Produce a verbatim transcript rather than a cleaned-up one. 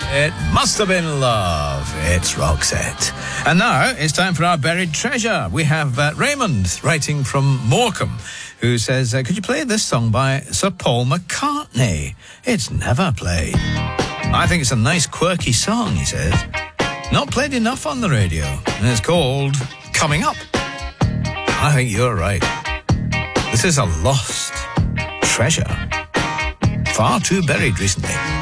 It must have been love. It's Roxette. And now it's time for our buried treasure. We have uh, Raymond writing from Morecambe, who says, uh, could you play this song by Sir Paul McCartney? It's never played. I think it's a nice quirky song, he says. Not played enough on the radio. And it's called Coming Up. I think you're right. This is a lost treasure. Far too buried recently.